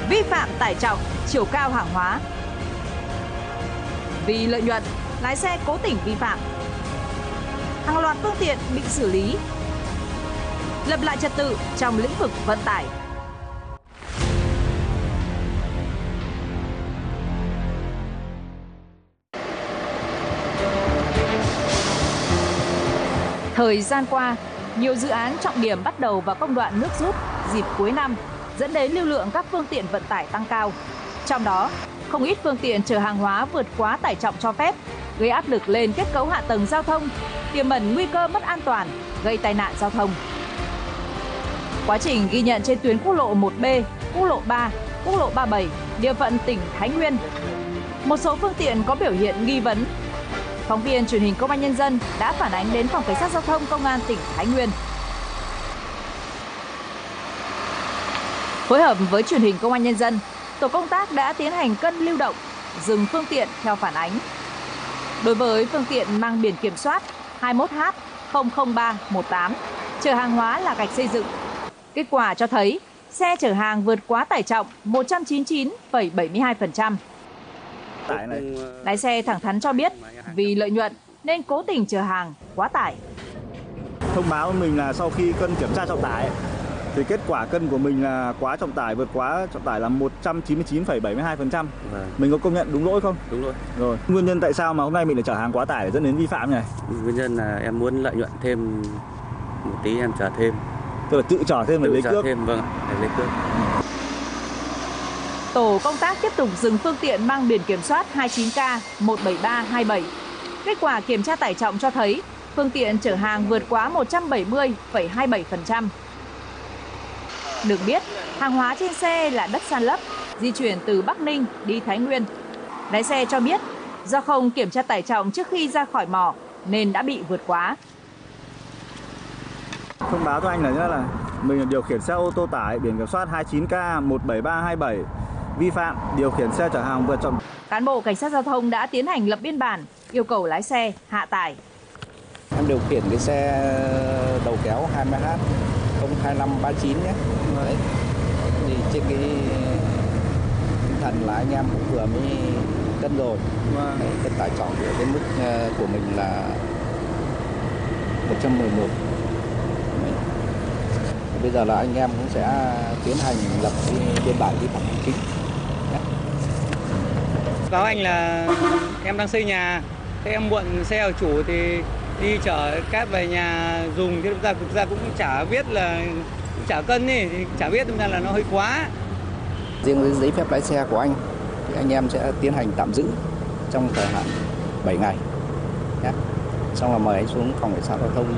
vi phạm tải trọng, chiều cao hàng hóa. Vì lợi nhuận, lái xe cố tình vi phạm. Hàng loạt phương tiện bị xử lý. Lập lại trật tự trong lĩnh vực vận tải. Thời gian qua, nhiều dự án trọng điểm bắt đầu vào công đoạn nước rút dịp cuối năm, dẫn đến lưu lượng các phương tiện vận tải tăng cao. Trong đó, không ít phương tiện chở hàng hóa vượt quá tải trọng cho phép, gây áp lực lên kết cấu hạ tầng giao thông, tiềm ẩn nguy cơ mất an toàn, gây tai nạn giao thông. Quá trình ghi nhận trên tuyến quốc lộ 1B, quốc lộ 3, quốc lộ 37, địa phận tỉnh Thái Nguyên, một số phương tiện có biểu hiện nghi vấn. Phóng viên truyền hình Công an Nhân dân đã phản ánh đến Phòng Cảnh sát Giao thông Công an tỉnh Thái Nguyên. Phối hợp với truyền hình Công an Nhân dân, tổ công tác đã tiến hành cân lưu động, dừng phương tiện theo phản ánh. Đối với phương tiện mang biển kiểm soát 21H00318, chở hàng hóa là gạch xây dựng, kết quả cho thấy xe chở hàng vượt quá tải trọng 199,72%. Lái xe thẳng thắn cho biết vì lợi nhuận nên cố tình chở hàng quá tải. Thông báo với mình là sau khi cân kiểm tra trọng tải thì kết quả cân của mình là quá trọng tải, vượt quá trọng tải là 199,72%. Mình có công nhận đúng lỗi không? Đúng rồi. Rồi. Nguyên nhân tại sao mà hôm nay mình lại chở hàng quá tải để dẫn đến vi phạm này? Nguyên nhân là em muốn lợi nhuận thêm một tí, em chở thêm. Tức là tự chở thêm để lấy cước. Thêm, vâng, để lấy cước. Tổ công tác tiếp tục dừng phương tiện mang biển kiểm soát 29K17327. Kết quả kiểm tra tải trọng cho thấy phương tiện chở hàng vượt quá 170,27%. Được biết, hàng hóa trên xe là đất san lấp, di chuyển từ Bắc Ninh đi Thái Nguyên. Lái xe cho biết do không kiểm tra tải trọng trước khi ra khỏi mỏ nên đã bị vượt quá. Thông báo cho anh là mình điều khiển xe ô tô tải biển kiểm soát 29K17327, vi phạm điều khiển xe chở hàng vượt trọng. Cán bộ cảnh sát giao thông đã tiến hành lập biên bản, yêu cầu lái xe hạ tải. Em điều khiển cái xe đầu kéo 20H02539 nhé. Đấy. Thì trên cái tinh thần là anh em cũng vừa mới cân rồi. Đấy, cân tải trọng của cái mức của mình là 111. Đấy. Bây giờ là anh em cũng sẽ tiến hành lập biên bản vi phạm hành chính. Báo anh là em đang xây nhà, thế em mượn xe của chủ thì đi chở cát về nhà dùng, thì thực ra cũng chả biết là chả cân thì chả biết nên là nó hơi quá. Riêng với giấy phép lái xe của anh thì anh em sẽ tiến hành tạm giữ trong thời hạn 7 ngày. Xong là mời anh xuống phòng cảnh sát giao thông